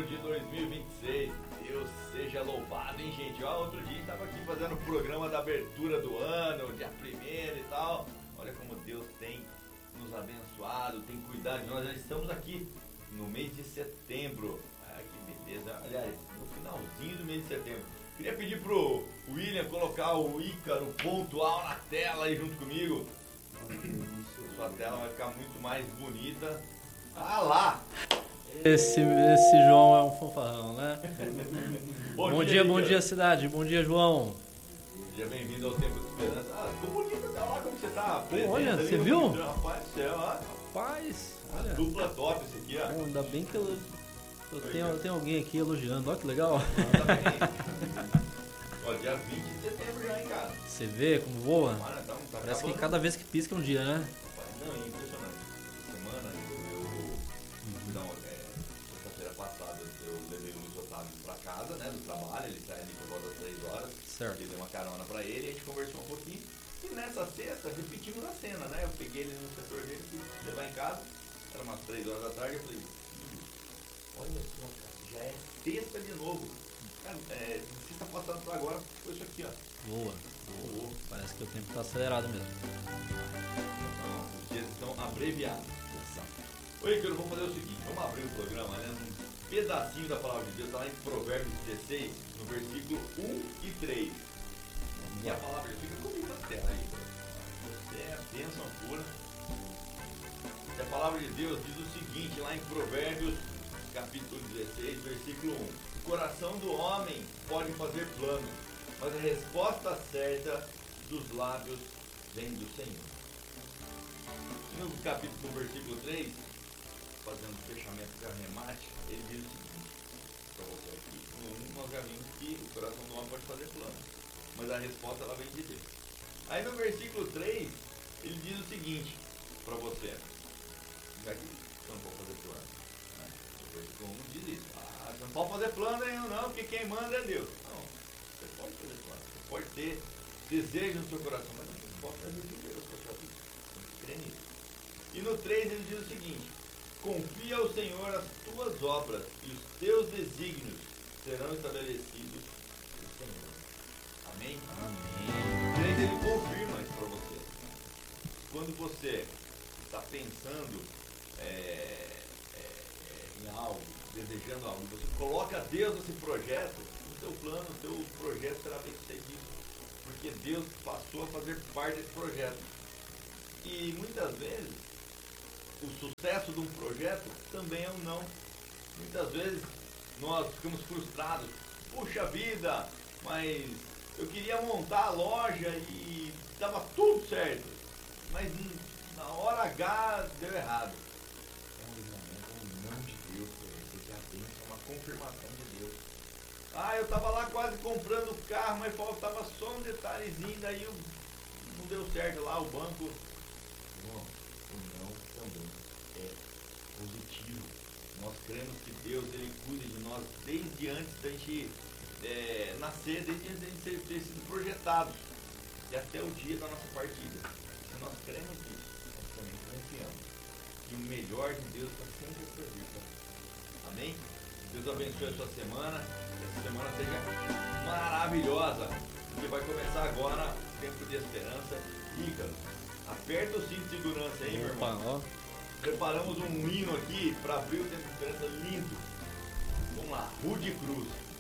de 2026. Deus seja louvado, hein, gente? Ó, outro dia estava aqui fazendo o programa da abertura do ano, dia 1º e tal. Olha como Deus tem nos abençoado, tem cuidado de nós. Já estamos aqui no mês de setembro. Ah, que beleza. Aliás, no finalzinho do mês de setembro. Queria pedir pro William colocar o Ícaro pontual na tela aí junto comigo. Sua tela vai ficar muito mais bonita. Ah lá! Esse João é um fanfarrão, né? Bom dia cidade, bom dia João. Seja bem-vindo ao Tempo de Esperança. Ah, ficou bonito até lá como você tá presente. Olha, você viu? Rapaz do céu, ó. Rapaz, olha. Dupla top esse aqui, ó. Ainda bem que eu tenho alguém aqui elogiando, olha que legal. Ó, dia 20 de setembro já, hein, cara. Você vê como voa? Mano, tá Parece que acabando. cada vez que pisca é um dia, né? Não, é impressionante. Semana, sexta-feira passada, eu levei o Luiz Otávio pra casa, né, do trabalho, ele sai ali por volta das 3 horas. Certo. Eu dei uma carona pra ele, a gente conversou um pouquinho. E nessa sexta, repetimos a cena, né? Eu peguei ele no setor dele, fui levar em casa, era umas 3 horas da tarde, eu falei, olha só, cara, já é sexta de novo. Cara, sexta passada pra agora, foi isso aqui, ó. Voa. Parece que o tempo tá acelerado mesmo. Então, os dias estão abreviados. Oi, Ícaro, vamos fazer o seguinte, vamos abrir o programa, né? Um pedacinho da palavra de Deus, está lá em Provérbios 16, no versículo 1 e 3. E a palavra fica comigo na tela aí. Você é a bênção pura. E a palavra de Deus diz o seguinte, lá em Provérbios, capítulo 16, versículo 1. O coração do homem pode fazer plano, mas a resposta certa dos lábios vem do Senhor. E no capítulo, versículo 3, fazendo fechamento de arremate, ele diz o seguinte, para você aqui, no 1 nós já vimos que o coração do homem pode fazer plano, mas a resposta ela vem de Deus. Aí no versículo 3, ele diz o seguinte, para você, já que você não pode fazer plano, né? O versículo 1 diz isso, você não pode fazer plano nenhum não, porque quem manda é Deus. Não, você pode fazer plano, você pode ter desejo no seu coração, mas não pode fazer de Deus para a sua vida, você tem que crer nisso. E no 3 ele diz o seguinte, confia ao Senhor as tuas obras e os teus desígnios serão estabelecidos pelo Senhor. Amém? Amém. E aí ele confirma isso para você. Quando você está pensando em algo, desejando algo, você coloca Deus nesse projeto, o seu plano, o seu projeto será bem sucedido. Porque Deus passou a fazer parte desse projeto. E muitas vezes o sucesso de um projeto também é um não. Muitas vezes nós ficamos frustrados. Puxa vida, mas eu queria montar a loja e estava tudo certo. Mas na hora H deu errado. É um livramento, é um não de Deus. Você já tem uma confirmação de Deus. Eu estava lá quase comprando o carro, mas faltava só um detalhezinho, daí não deu certo lá, o banco. Não, o não também é positivo. Nós cremos que Deus ele cuida de nós desde antes da gente nascer, desde antes da gente ter sido projetados e até o dia da nossa partida. Se nós cremos nisso, nós também confiamos que o melhor de Deus está sempre a servir. Amém? Deus abençoe a sua semana, que essa semana seja maravilhosa, porque vai começar agora o tempo de esperança. Ícaro, aperta o cinto de segurança aí, meu irmão. Ó. Preparamos um hino aqui para abrir o tempo de esperança lindo. Vamos lá, Rude Cruz.